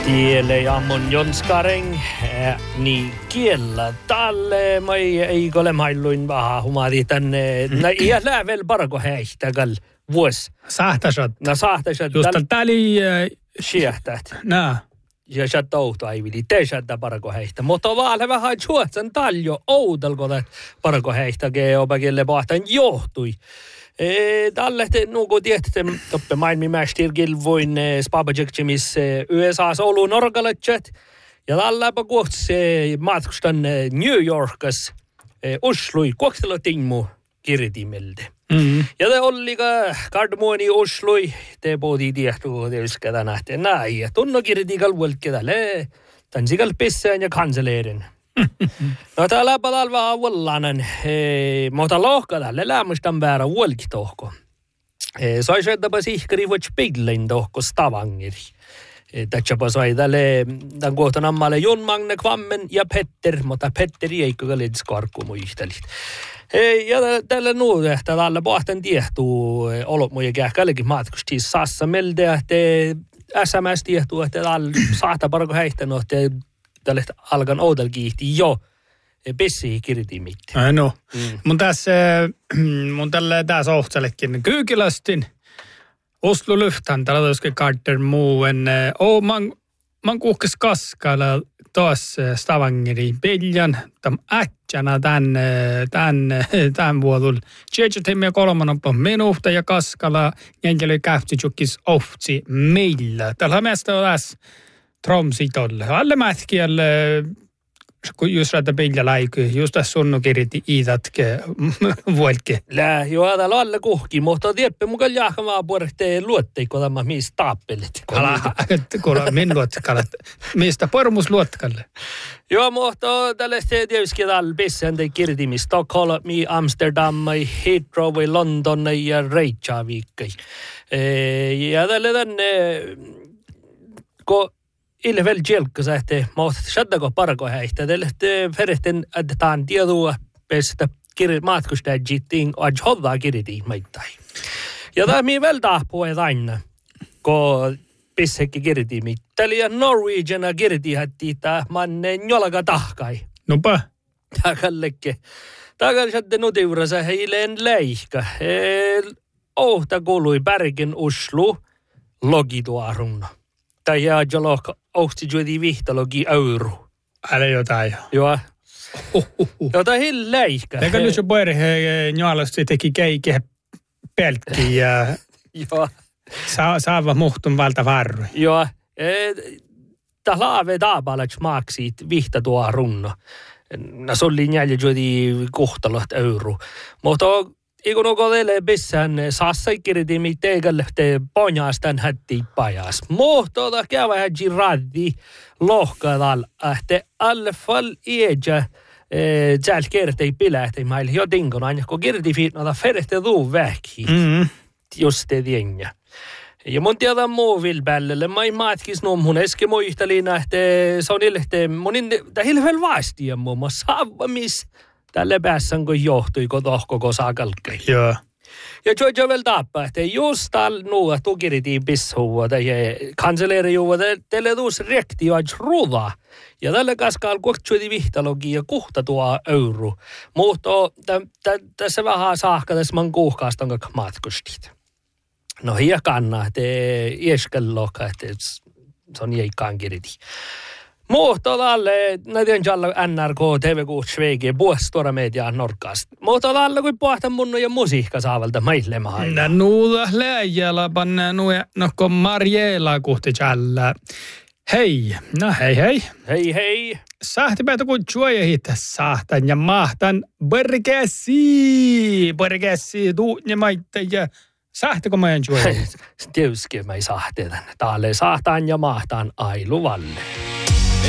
Tielle ja mun Jonskareng niin kiellä tälle mai ei ole mailuin vähän humadi tänne ja lävel parko heistägal vuos Sahtasat. na sahtasat Just tali siehtat nää. ja sä touta ei vili teisältä parko heistä mutta vaan vähän juotsan taljo oudelko parko heistä geopakille pahtan johtui. Tälle nuku tietysti toppe maailmimästir kilvoin Spabajekcimis USA:ssa ollut norgaletset ja tällä pakuots matkustan New Yorkas Oslui kuoksella tinmu kiritimeltä. Ja te oli Kardmuoni Oslui te podi tiehtu tietysti nähtiin näin ja tunno kiritikal vuolkedalle tansikal pissään ja kanseleerin. No täällä palvelua vallainen, mutta lohkadalle lämmistan väärä vuolkitohko. Saisi edäpä sihkari vuots piglein tohko Stavangeri. Tätsäpä sai tälle, tämän kohtan ammalle Jon Magne Kvammen ja Petter, mutta Petteri ei kyllä liits karkku muistelit. Ja tällä nuudehtä tällä pohten tiehtuu olot muja kähkällekin matkusti Sassa melde, että SMS tiehtuu, että tällä saattaa parko häihtänyt, että tälle alkan oudel kiihti jo pissi kirjitimitti. No, mun tässä ohtsellekin kyykilästin Oslo lyftan tällä toske Carter muuen. Man kuhkes kaskalla taas Stavangeri piljan tam ätsänä tämän vuodun. Tjejetemme kolmannen minuutta ja kaskalla jänkeli kähtitsukis ohtsi meillä. Tällä meistä on tässä Tromsitolle. Alle mätkiälle, kun just rätä pilja läiky, just tässä sunnu kirjiti iitatke vuolke. Lää, joo, täällä alle kuhki, mutta tieppä mukaan jahkamaa puolehteen luotteikko tämä missä taappelit. Kuule, min luottakalle. Mistä pormus luottakalle? Joo, mutta tällaista tietysti täällä pissään te kirjitimi Stockholm, Amsterdam, Heathrow, London ja Reykjavik. Ja tällä tänne, kun ilvel jelkkas, että sattako parko häistä. Teille ferehten adetaan tietoa pestä matkustajattiin, että hoidaa kirjitiin meittain. Ja tämä on vielä tahpuet aina, kun pissekin kirjitiin mitteli. Ja Norwegiana kirjitihättiin tämä mannen jolka tahkai. Nopa. Takallekke. Takallekke nutiurassa heileen leihkä. Ohta kuului Bergen Oslo logituarunno. Tai jääjälohka ohti juuri vihtalogi euro. Älä jotain. Joo. Jotain hilläikä. Eikä nyt jo perhe njaalasti teki keike pelkki ja saava muhtun valta varru. Joo. Tämä laave taapalats maaksit vihta tuo runno. Se oli jäljellä juuri kohtalot euro. Mutta kun onko teille pissään sassakirjitimi teikalle te ponjastan hätti pajas. Mutta käydä hätsi raddi lohkadal, että alle fall iäjä täällä kertei pilähtei maille jotinkon aina, kun kirjiti noita ferehte tuu vähki. Just te tienjä. Ja mun tiedän muu vilpällelle, mä en maatkis no mun eskimo yhtälina, että se on ilhte, monin, tämä hilvel vaastia muun muassa saavamis. Tälle päässään kun johtui, kun tohkoko saa kalkkei. Joo. Ja jo vielä tappaa, että just täällä nuua tukiritiin pissuua, tai kanseleerijuua, teille tuus rektio ajas ruudaa. Ja tälle kaskaal kuhtsuiti vihtalogi ja kuhta tuo euro. Mutta tässä vähän saakka tässä man kuuhkaastan kakka matkustit. No hiä kannaa, että ieskelloka, että se on jäikkaan kiriti. Mutta tälle, näiden jalla NRK, TV6, Svegi, Puostora Media, Norkast. Mutta tälle, kun pohtan mun ja musiikka saavalta meille maailmaa. Nuuda läjällä panna nuja, kun Marjela kuhti jalla. Hei, no hei. Hei hei. Sahti päätä kun juojahit sahtan ja mahtan Bergessi, tuunne maitta ja sahti kun mä en juojahit. Tietysti mä ei sahti tänne. Täällä sahtaan ja mahtaan ailuvalle.